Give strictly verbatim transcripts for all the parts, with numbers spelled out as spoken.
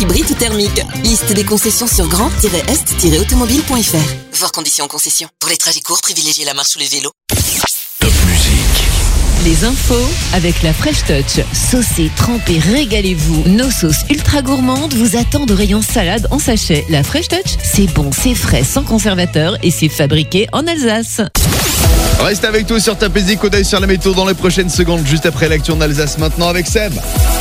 hybride ou thermique. Liste des concessions sur grand tiret est tiret automobile point f r. Voir conditions en concession. Pour les trajets courts, privilégiez la marche ou les vélos. Top musique. Les infos avec la Fresh Touch. Saucez, trempez, régalez-vous. Nos sauces ultra gourmandes vous attendent au rayon salade en sachet. La Fresh Touch, c'est bon, c'est frais, sans conservateur et c'est fabriqué en Alsace. Reste avec nous sur Tapézy, coup d'œil sur la météo dans les prochaines secondes, juste après l'action d'Alsace maintenant avec Seb.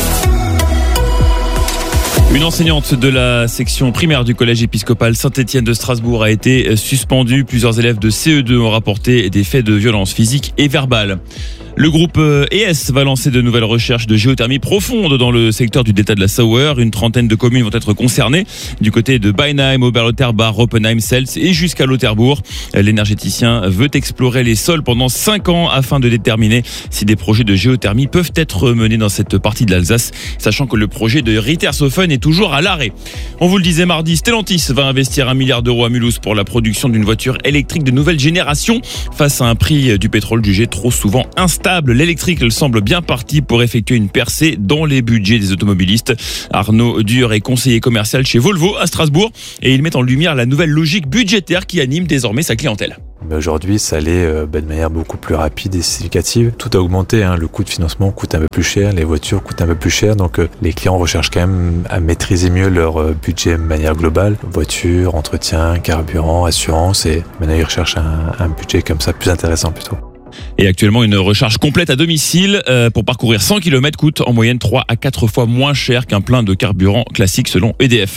Une enseignante de la section primaire du collège épiscopal Saint-Étienne de Strasbourg a été suspendue. Plusieurs élèves de C E deux ont rapporté des faits de violence physique et verbale. Le groupe E S va lancer de nouvelles recherches de géothermie profonde dans le secteur du delta de la Sauer. Une trentaine de communes vont être concernées du côté de Beinheim, Oberlotterbach, Oppenheim, Seltz et jusqu'à Lauterbourg. L'énergéticien veut explorer les sols pendant cinq ans afin de déterminer si des projets de géothermie peuvent être menés dans cette partie de l'Alsace, sachant que le projet de Rittershofen est toujours à l'arrêt. On vous le disait mardi, Stellantis va investir un milliard d'euros à Mulhouse pour la production d'une voiture électrique de nouvelle génération. Face à un prix du pétrole jugé trop souvent instable, l'électrique semble bien parti pour effectuer une percée dans les budgets des automobilistes. Arnaud Dur est conseiller commercial chez Volvo à Strasbourg et il met en lumière la nouvelle logique budgétaire qui anime désormais sa clientèle. Mais aujourd'hui, ça allait euh, de manière beaucoup plus rapide et significative. Tout a augmenté, hein. Le coût de financement coûte un peu plus cher, les voitures coûtent un peu plus cher, donc euh, les clients recherchent quand même à maîtriser mieux leur euh, budget de manière globale. Voiture, entretien, carburant, assurance, et maintenant ils recherchent un, un budget comme ça plus intéressant plutôt. Et actuellement, une recharge complète à domicile euh, pour parcourir cent kilomètres coûte en moyenne trois à quatre fois moins cher qu'un plein de carburant classique selon E D F.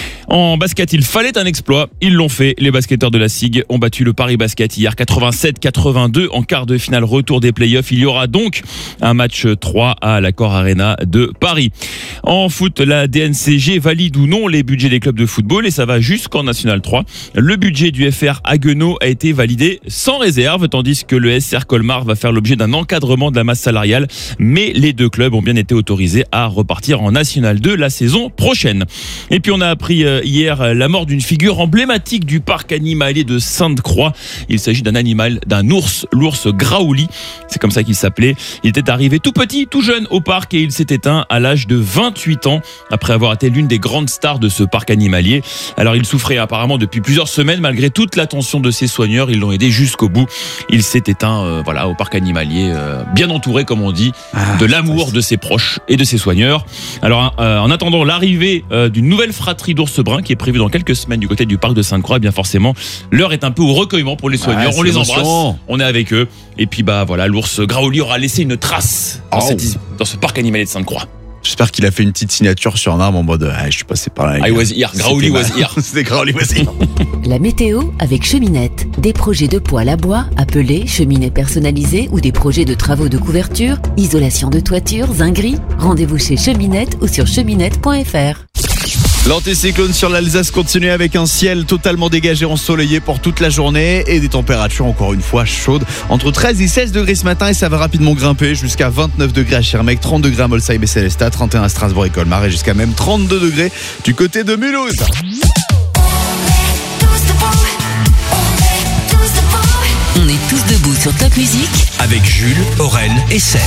En basket, il fallait un exploit. Ils l'ont fait. Les basketteurs de la S I G ont battu le Paris Basket hier quatre-vingt-sept quatre-vingt-deux en quart de finale retour des playoffs. Il y aura donc un match trois à l'Accor Arena de Paris. En foot, la D N C G valide ou non les budgets des clubs de football et ça va jusqu'en National trois. Le budget du F R Haguenau a été validé sans réserve, tandis que le S R Colmar va faire l'objet d'un encadrement de la masse salariale. Mais les deux clubs ont bien été autorisés à repartir en National deux la saison prochaine. Et puis on a appris hier la mort d'une figure emblématique du parc animalier de Sainte-Croix. Il s'agit d'un animal, d'un ours, l'ours Graouli. C'est comme ça qu'il s'appelait. Il était arrivé tout petit, tout jeune au parc et il s'est éteint à l'âge de vingt-huit ans après avoir été l'une des grandes stars de ce parc animalier. Alors il souffrait apparemment depuis plusieurs semaines malgré toute l'attention de ses soigneurs. Ils l'ont aidé jusqu'au bout. Il s'est éteint euh, voilà, au parc animalier, euh, bien entouré comme on dit, ah, de l'amour de ses proches et de ses soigneurs. Alors euh, en attendant l'arrivée euh, d'une nouvelle fratrie d'ours qui est prévu dans quelques semaines du côté du parc de Sainte-Croix, eh bien forcément l'heure est un peu au recueillement pour les soigneurs. Ah, on les embrasse, on est avec eux et puis bah voilà, l'ours Graouli aura laissé une trace dans, oh. cette, dans ce parc animalier de Sainte-Croix. J'espère qu'il a fait une petite signature sur un arbre en mode ah, je suis passé par là. I was here, Graouli was here. C'était Graouli was here. La météo avec Cheminette. Des projets de poêle à bois, appelés cheminées personnalisées ou des projets de travaux de couverture, isolation de toiture, zinguerie. Rendez-vous chez Cheminette ou sur cheminette point f r. L'anticyclone sur l'Alsace continue avec un ciel totalement dégagé, ensoleillé pour toute la journée et des températures encore une fois chaudes. Entre treize et seize degrés ce matin et ça va rapidement grimper jusqu'à vingt-neuf degrés à Schirmeck, trente degrés à Molsheim et Sélestat, trente et un à Strasbourg et Colmar et jusqu'à même trente-deux degrés du côté de Mulhouse. On est tous debout sur Top Musique avec Jules, Aurel et Seb.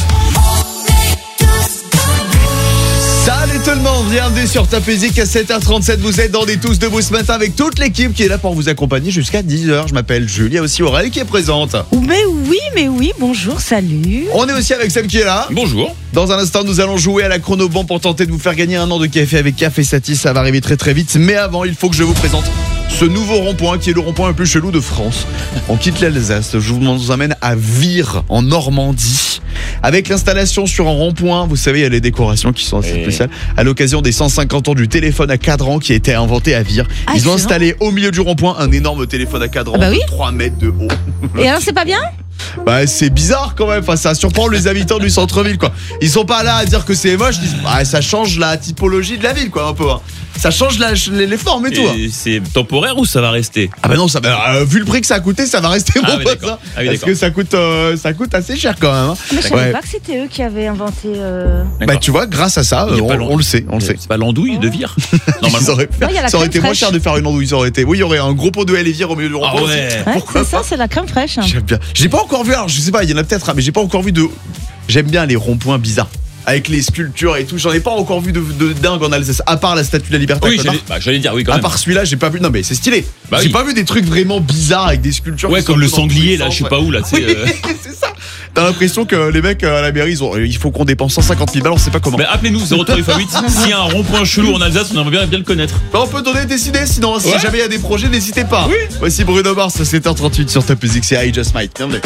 Salut tout le monde, bienvenue sur Top Musique à sept heures trente-sept. Vous êtes dans des Tous Debout ce matin avec toute l'équipe qui est là pour vous accompagner jusqu'à dix heures. Je m'appelle Jules, il y a aussi Aurel qui est présente. Mais oui, mais oui, bonjour, salut. On est aussi avec Seb qui est là. Bonjour. Dans un instant, nous allons jouer à la chronobon pour tenter de vous faire gagner un an de café avec Café Satis. Ça va arriver très très vite. Mais avant, il faut que je vous présente ce nouveau rond-point qui est le rond-point le plus chelou de France. On quitte l'Alsace, je vous emmène à Vire, en Normandie. Avec l'installation sur un rond-point, vous savez, il y a les décorations qui sont assez spéciales. À l'occasion des cent cinquante ans du téléphone à cadran qui a été inventé à Vire. Ah, Ils ont installé au milieu du rond-point un énorme téléphone à cadran ah bah oui. de trois mètres de haut. Et alors, c'est pas bien ? Bah c'est bizarre quand même, enfin, ça surprend les habitants du centre-ville quoi. Ils sont pas là à dire que c'est moche, ils disent bah, ça change la typologie de la ville quoi un peu. Hein. Ça change la, les, les formes et, et tout. Hein. C'est temporaire ou ça va rester ? Ah bah non, ça va, euh, vu le prix que ça a coûté, ça va rester ah mon oui, pote. Hein, ah oui, parce que ça coûte, euh, ça coûte assez cher quand même. Hein. Mais je savais ouais. pas que c'était eux qui avaient inventé. Euh... Bah tu vois, grâce à ça, euh, on, on le sait, on le sait. C'est pas l'andouille de Vire. Normalement. Ça aurait, fait, non, ça aurait été fraîche. moins cher de faire une andouille, ça aurait été. Oui, il y aurait un gros pot de L et Vire au milieu du rond-point. Ah ouais. ouais Pourquoi c'est ça, c'est la crème fraîche. J'aime bien. J'ai pas encore vu, alors je sais pas, il y en a peut-être, mais j'ai pas encore vu de. J'aime bien les ronds-points bizarres. avec les sculptures et tout. J'en ai pas encore vu de, de dingue en Alsace, à part la Statue de la Liberté. Oui, à j'allais, Colmar. bah, j'allais dire oui quand À même. part celui-là, j'ai pas vu. Non, mais c'est stylé. Bah j'ai oui. pas vu des trucs vraiment bizarres avec des sculptures. Ouais, qui sont comme le un peu dans tous sanglier les là, sens, je sais ouais. pas où là. tu sais, Oui, euh. c'est ça. T'as l'impression que les mecs à la mairie, ils ont, il faut qu'on dépense cent cinquante mille balles, on sait pas comment. Mais appelez-nous zéro trois huit s'il y a un rond-point chelou en Alsace, on aimerait bien, bien le connaître. Bah, on peut donner des idées, sinon si Ouais. jamais il y a des projets, n'hésitez pas. Oui. Voici Bruno Mars, sept heures trente-huit sur Top Music, c'est I Just Might. Bienvenue.